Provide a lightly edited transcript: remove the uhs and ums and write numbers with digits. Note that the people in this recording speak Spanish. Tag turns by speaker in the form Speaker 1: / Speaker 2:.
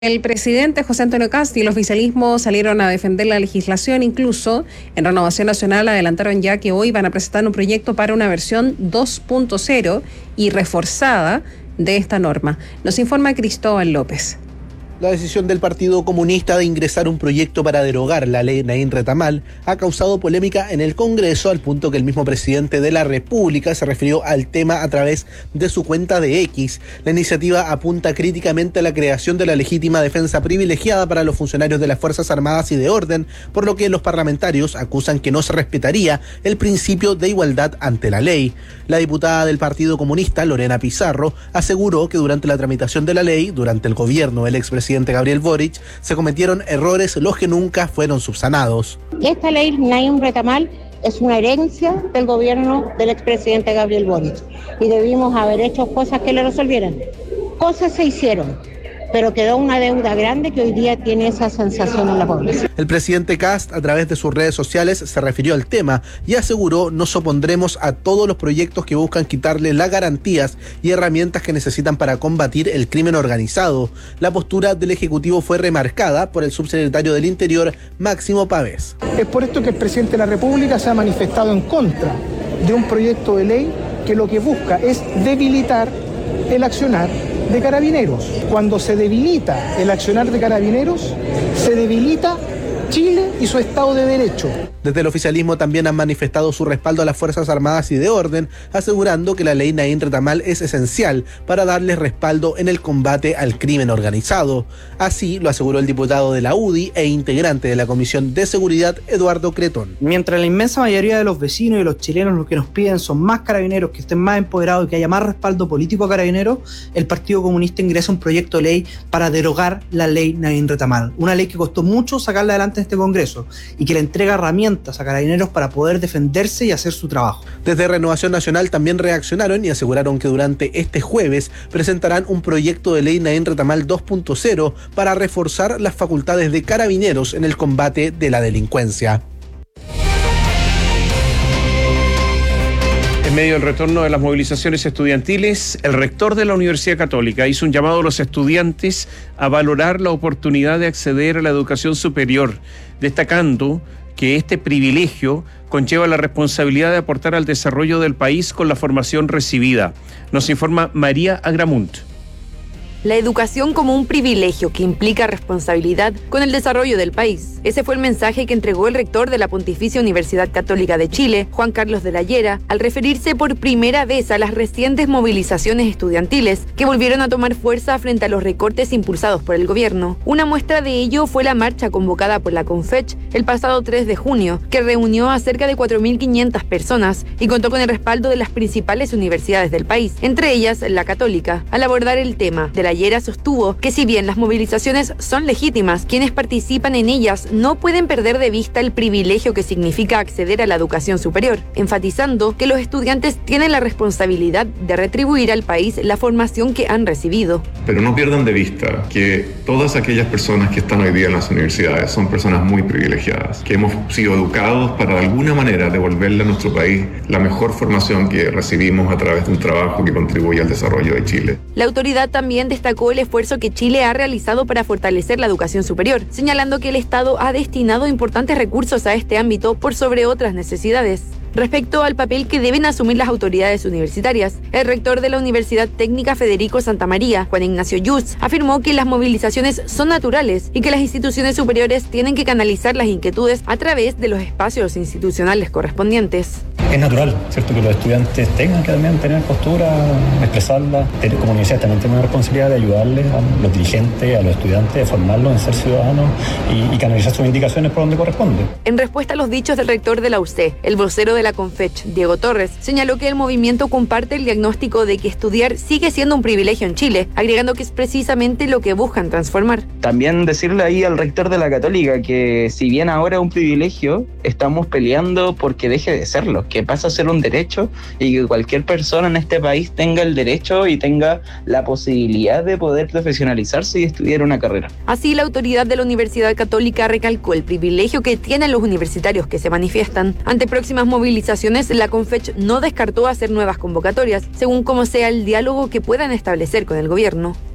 Speaker 1: El presidente José Antonio Kast y el oficialismo salieron a defender la legislación. Incluso en Renovación Nacional adelantaron ya que hoy van a presentar un proyecto para una versión 2.0 y reforzada de esta norma. Nos informa Cristóbal López.
Speaker 2: La decisión del Partido Comunista de ingresar un proyecto para derogar la ley Naín Retamal ha causado polémica en el Congreso, al punto que el mismo presidente de la República se refirió al tema a través de su cuenta de X. La iniciativa apunta críticamente a la creación de la legítima defensa privilegiada para los funcionarios de las Fuerzas Armadas y de Orden, por lo que los parlamentarios acusan que no se respetaría el principio de igualdad ante la ley. La diputada del Partido Comunista, Lorena Pizarro, aseguró que durante la tramitación de la ley, durante el gobierno del expresidente Gabriel Boric, se cometieron errores los que nunca fueron subsanados.
Speaker 3: Esta ley Naín Retamal es una herencia del gobierno del expresidente Gabriel Boric y debimos haber hecho cosas que le resolvieran. Cosas se hicieron, pero quedó una deuda grande que hoy día tiene esa sensación en la población.
Speaker 2: El presidente Kast, a través de sus redes sociales, se refirió al tema y aseguró: nos opondremos a todos los proyectos que buscan quitarle las garantías y herramientas que necesitan para combatir el crimen organizado. La postura del Ejecutivo fue remarcada por el subsecretario del Interior, Máximo Pavés.
Speaker 4: Es por esto que el presidente de la República se ha manifestado en contra de un proyecto de ley que lo que busca es debilitar el accionar de Carabineros. Cuando se debilita el accionar de Carabineros, se debilita Chile y su Estado de Derecho.
Speaker 2: Desde el oficialismo también han manifestado su respaldo a las Fuerzas Armadas y de Orden, asegurando que la ley Naín Retamal es esencial para darles respaldo en el combate al crimen organizado. Así lo aseguró el diputado de la UDI e integrante de la Comisión de Seguridad, Eduardo Cretón.
Speaker 5: Mientras la inmensa mayoría de los vecinos y los chilenos lo que nos piden son más carabineros, que estén más empoderados y que haya más respaldo político a carabineros, el Partido Comunista ingresa un proyecto de ley para derogar la ley Naín Retamal. Una ley que costó mucho sacarla adelante en este Congreso y que le entrega herramientas a Carabineros para poder defenderse y hacer su trabajo.
Speaker 2: Desde Renovación Nacional también reaccionaron y aseguraron que durante este jueves presentarán un proyecto de ley Naín Retamal 2.0 para reforzar las facultades de Carabineros en el combate de la delincuencia.
Speaker 6: En medio del retorno de las movilizaciones estudiantiles, el rector de la Universidad Católica hizo un llamado a los estudiantes a valorar la oportunidad de acceder a la educación superior, destacando que este privilegio conlleva la responsabilidad de aportar al desarrollo del país con la formación recibida. Nos informa María Agramunt.
Speaker 7: La educación como un privilegio que implica responsabilidad con el desarrollo del país. Ese fue el mensaje que entregó el rector de la Pontificia Universidad Católica de Chile, Juan Carlos de la Llera, al referirse por primera vez a las recientes movilizaciones estudiantiles que volvieron a tomar fuerza frente a los recortes impulsados por el gobierno. Una muestra de ello fue la marcha convocada por la CONFECH el pasado 3 de junio, que reunió a cerca de 4.500 personas y contó con el respaldo de las principales universidades del país, entre ellas la Católica. Al abordar el tema, de la Llera sostuvo que si bien las movilizaciones son legítimas, quienes participan en ellas no pueden perder de vista el privilegio que significa acceder a la educación superior, enfatizando que los estudiantes tienen la responsabilidad de retribuir al país la formación que han recibido.
Speaker 8: Pero no pierdan de vista que todas aquellas personas que están hoy día en las universidades son personas muy privilegiadas, que hemos sido educados para de alguna manera devolverle a nuestro país la mejor formación que recibimos a través de un trabajo que contribuye al desarrollo de Chile.
Speaker 7: La autoridad también destacó el esfuerzo que Chile ha realizado para fortalecer la educación superior, señalando que el Estado ha destinado importantes recursos a este ámbito por sobre otras necesidades. Respecto al papel que deben asumir las autoridades universitarias, el rector de la Universidad Técnica Federico Santamaría, Juan Ignacio Yuz, afirmó que las movilizaciones son naturales y que las instituciones superiores tienen que canalizar las inquietudes a través de los espacios institucionales correspondientes.
Speaker 9: Es natural, ¿cierto?, que los estudiantes tengan que también tener postura, expresarla. Como universidad también tenemos la responsabilidad de ayudarles a los dirigentes, a los estudiantes, de formarlos en ser ciudadanos y canalizar sus indicaciones por donde corresponde.
Speaker 7: En respuesta a los dichos del rector de la UC, el vocero de la CONFECH, Diego Torres, señaló que el movimiento comparte el diagnóstico de que estudiar sigue siendo un privilegio en Chile, agregando que es precisamente lo que buscan transformar.
Speaker 10: También decirle ahí al rector de la Católica que si bien ahora es un privilegio, estamos peleando porque deje de serlo, que pasa a ser un derecho y que cualquier persona en este país tenga el derecho y tenga la posibilidad de poder profesionalizarse y estudiar una carrera.
Speaker 7: Así, la autoridad de la Universidad Católica recalcó el privilegio que tienen los universitarios que se manifiestan. Ante próximas movilizaciones, la CONFECH no descartó hacer nuevas convocatorias, según como sea el diálogo que puedan establecer con el gobierno.